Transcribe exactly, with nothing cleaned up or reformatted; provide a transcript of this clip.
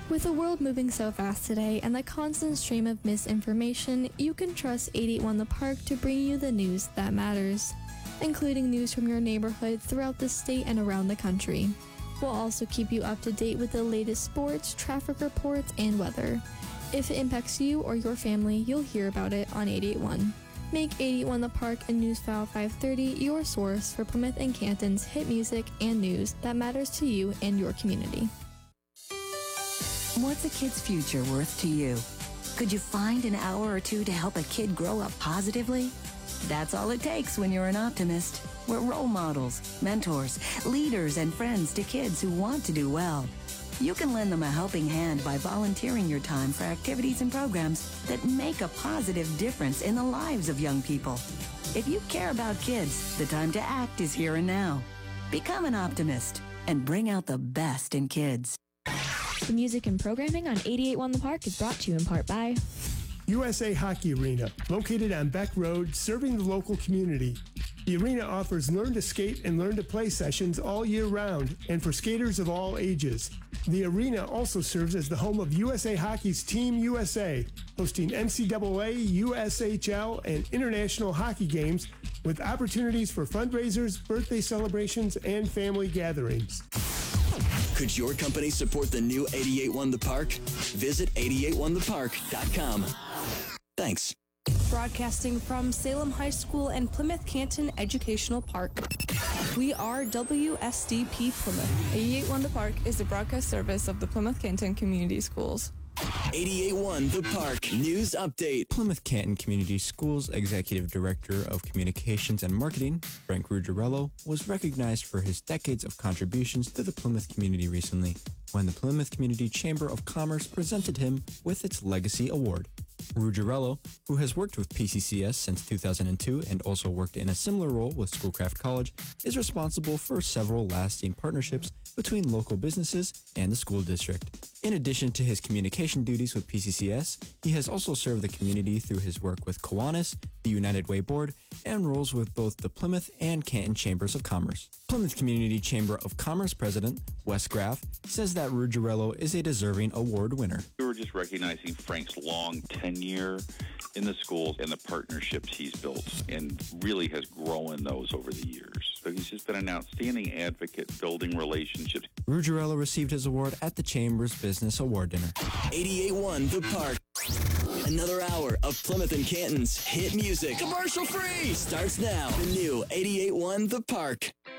With the world moving so fast today and the constant stream of misinformation, you can trust eight eight one The Park to bring you the news that matters, including news from your neighborhood throughout the state and around the country. We'll also keep you up to date with the latest sports, traffic reports, and weather. If it impacts you or your family, you'll hear about it on eight eight one. Make eight eight one The Park and Newsfile five thirty your source for Plymouth and Canton's hit music and news that matters to you and your community. What's a kid's future worth to you? Could you find an hour or two to help a kid grow up positively? That's all it takes when you're an optimist. We're role models, mentors, leaders, and friends to kids who want to do well. You can lend them a helping hand by volunteering your time for activities and programs that make a positive difference in the lives of young people. If you care about kids, the time to act is here and now. Become an optimist and bring out the best in kids. The music and programming on eight eight one The Park is brought to you in part by U S A Hockey Arena, located on Beck Road, serving the local community. The arena offers learn to skate and learn to play sessions all year round and for skaters of all ages. The arena also serves as the home of U S A Hockey's Team U S A, hosting N C double A, U S H L, and international hockey games with opportunities for fundraisers, birthday celebrations, and family gatherings. Could your company support the new eight eight one The Park? Visit eight eight one the park dot com. Thanks. Broadcasting from Salem High School and Plymouth Canton Educational Park. We are W S D P Plymouth. eight eight one The Park is the broadcast service of the Plymouth Canton Community Schools. eight eight one The Park News Update. Plymouth Canton Community Schools Executive Director of Communications and Marketing, Frank Ruggiero, was recognized for his decades of contributions to the Plymouth community recently, when the Plymouth Community Chamber of Commerce presented him with its Legacy Award. Ruggiero, who has worked with P C C S since two thousand two and also worked in a similar role with Schoolcraft College, is responsible for several lasting partnerships between local businesses and the school district. In addition to his communication duties with P C C S, he has also served the community through his work with Kiwanis, the United Way Board, and roles with both the Plymouth and Canton Chambers of Commerce. Plymouth Community Chamber of Commerce President Wes Graff says that Ruggiero is a deserving award winner. We were just recognizing Frank's long tenure in the schools and the partnerships he's built and really has grown those over the years. So he's just been an outstanding advocate building relationships. Ruggiero received his award at the Chamber's Business Award Dinner. eight eight one The Park. Another hour of Plymouth and Canton's hit music. Commercial free starts now. The new eight eight one The Park.